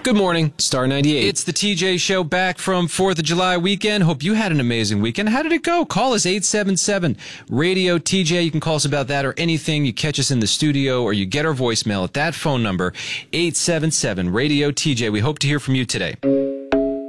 Good morning, Star 98. It's the TJ Show back from 4th of July weekend. Hope you had an amazing weekend. How did it go? Call us 877-RADIO-TJ. You can call us about that or anything. You catch us in the studio or you get our voicemail at that phone number, 877-RADIO-TJ. We hope to hear from you today.